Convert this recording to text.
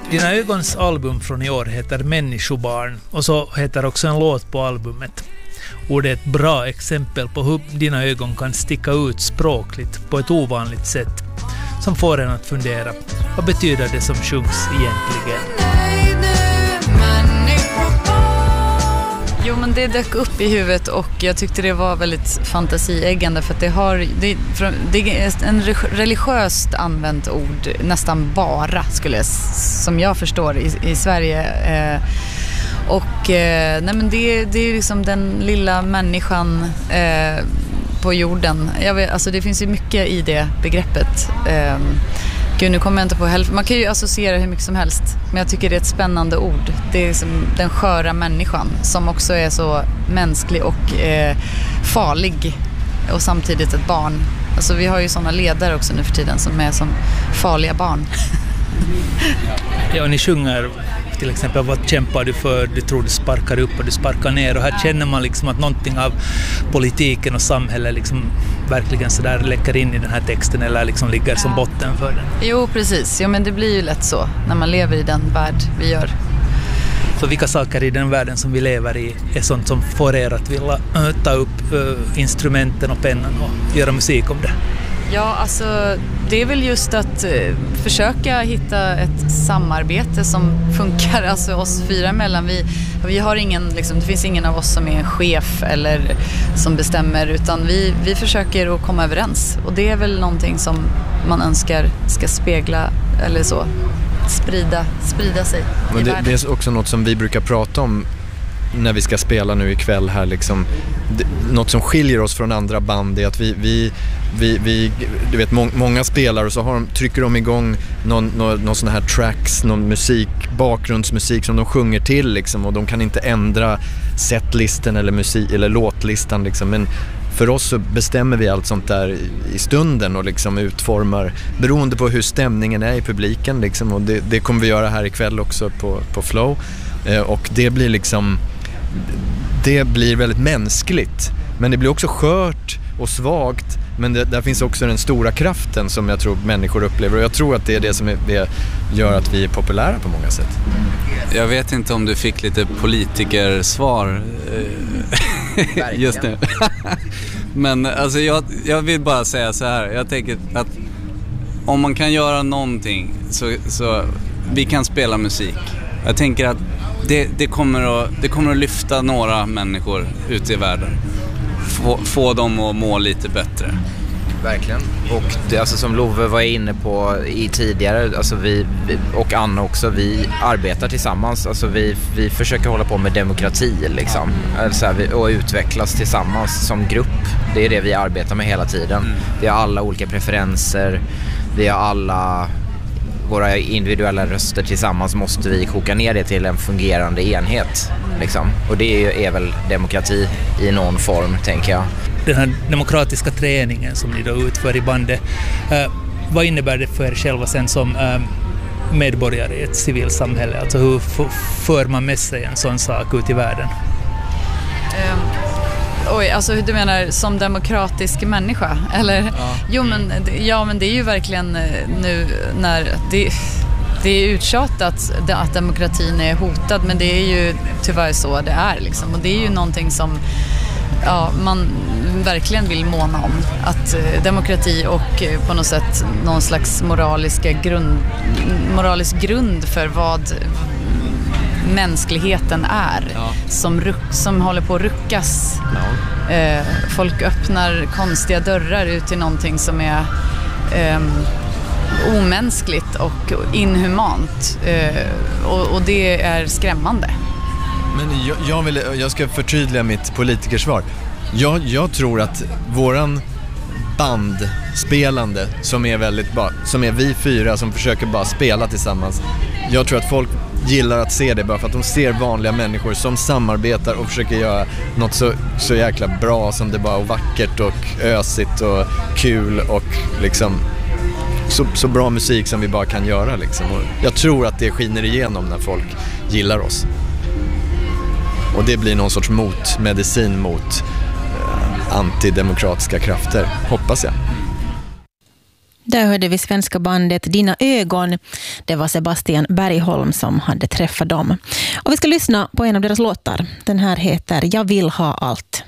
Dina ögons album från i år heter Människobarn och så heter också en låt på albumet. Och det är ett bra exempel på hur dina ögon kan sticka ut språkligt på ett ovanligt sätt som får en att fundera. Vad betyder det som sjungs egentligen? Jo, men det dök upp i huvudet och jag tyckte det var väldigt fantasieggande för att det är en religiöst använt ord nästan bara, som jag förstår i Sverige. Nej, men det är liksom den lilla människan på jorden. Alltså det finns ju mycket i det begreppet. Gud, nu kommer jag inte på hälften. Man kan ju associera hur mycket som helst. Men jag tycker det är ett spännande ord. Det är liksom den sköra människan som också är så mänsklig och farlig. Och samtidigt ett barn. Alltså vi har ju sådana ledare också nu för tiden som är som farliga barn. Ja, och ni sjunger till exempel vad kämpar du för, du tror du sparkar upp och du sparkar ner och här känner man liksom att någonting av politiken och samhället liksom verkligen så där läcker in i den här texten eller liksom ligger som botten för den. Jo, precis. Jo, men det blir ju lätt så när man lever i den värld vi gör. Så vilka saker i den världen som vi lever i är sånt som får er att vilja ta upp instrumenten och pennan och göra musik om det? Ja, alltså det är väl just att försöka hitta ett samarbete som funkar, alltså oss fyra emellan. Vi har ingen, liksom, det finns ingen av oss som är en chef eller som bestämmer, utan vi försöker att komma överens. Och det är väl någonting som man önskar ska spegla eller så, sprida sig. Men det är också något som vi brukar prata om när vi ska spela nu ikväll här liksom. Något som skiljer oss från andra band är att vi du vet, många spelare och så trycker de igång någon sån här tracks, någon musik, bakgrundsmusik som de sjunger till liksom, och de kan inte ändra setlisten eller musik eller låtlistan liksom. Men för oss så bestämmer vi allt sånt där i stunden och liksom utformar beroende på hur stämningen är i publiken liksom, och det kommer vi göra här ikväll också på Flow. Och det blir liksom, det blir väldigt mänskligt, men det blir också skört och svagt, men där finns också den stora kraften som jag tror människor upplever, och jag tror att det är det som gör att vi är populära på många sätt. Jag vet inte om du fick lite politikersvar just nu. Men alltså jag vill bara säga så här, jag tänker att om man kan göra någonting så vi kan spela musik. Jag tänker att det kommer att lyfta några människor ute i världen. Få dem att må lite bättre. Verkligen. Och det, alltså, som Love var inne på i tidigare, alltså vi och Anna också, vi arbetar tillsammans. Alltså vi försöker hålla på med demokrati liksom. Alltså, och utvecklas tillsammans som grupp. Det är det vi arbetar med hela tiden. Vi har alla olika preferenser. Vi har alla våra individuella röster, tillsammans måste vi koka ner det till en fungerande enhet liksom. Och det är väl demokrati i någon form, tänker jag. Den här demokratiska träningen som ni då utför i bandet, vad innebär det för er själva sen som medborgare i ett civilsamhälle? Alltså hur för man med sig en sån sak ut i världen? Alltså du menar som demokratisk människa? Eller? Ja. Jo, men det är ju verkligen nu när det är uttjatat att demokratin är hotad, men det är ju tyvärr så det är liksom. Och det är ju någonting som man verkligen vill måna om, att demokrati och på något sätt någon slags moralisk grund för vad mänskligheten är, som håller på att ruckas. Folk öppnar konstiga dörrar ut till någonting som är omänskligt och inhumant, och det är skrämmande. Men jag ska förtydliga mitt politikersvar. Jag tror att våran bandspelande som är vi fyra som försöker bara spela tillsammans, jag tror att folk gillar att se det bara för att de ser vanliga människor som samarbetar och försöker göra något så jäkla bra som det bara är, vackert och ösigt och kul och liksom så bra musik som vi bara kan göra liksom. Och jag tror att det skiner igenom när folk gillar oss. Och det blir någon sorts medicin mot antidemokratiska krafter, hoppas jag. Där hörde vi svenska bandet Dina ögon. Det var Sebastian Bergholm som hade träffat dem. Och vi ska lyssna på en av deras låtar. Den här heter Jag vill ha allt.